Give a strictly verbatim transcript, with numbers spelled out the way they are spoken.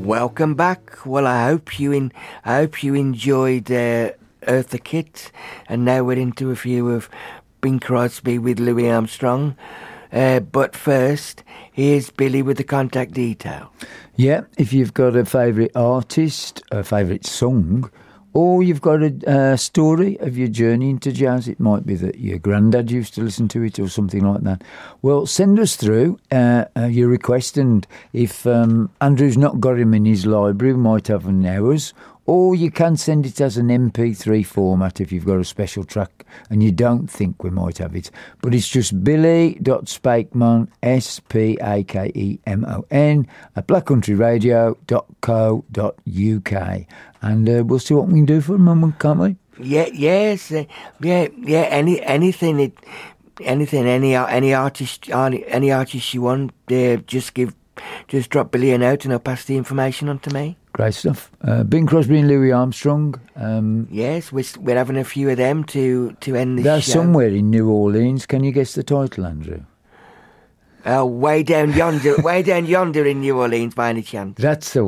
Welcome back. Well, I hope you in, I hope you enjoyed uh, Eartha Kitt, and now we're into a few of Bing Crosby with Louis Armstrong. Uh, but first, here's Billy with the contact detail. Yeah, if you've got a favourite artist, a favourite song, or you've got a uh, story of your journey into jazz, it might be that your granddad used to listen to it or something like that. Well, send us through uh, uh, your request, and if um, Andrew's not got him in his library, we might have an ours. Or you can send it as an M P three format if you've got a special track and you don't think we might have it. But it's just billy.spakemon, S P A K E M O N, at black country radio dot co dot U K. And uh, we'll see what we can do for a moment, can't we? Yeah, yes, uh, yeah, yeah. Any anything, it, anything, any any artist, any artist you want, uh, just give, just drop Billy a note and I'll pass the information on to me. Great stuff. Uh, Bing Crosby and Louis Armstrong. Um, yes, we're, we're having a few of them to, to end the show. They're somewhere in New Orleans. Can you guess the title, Andrew? Oh, way down yonder, way down yonder in New Orleans, by any chance. That's the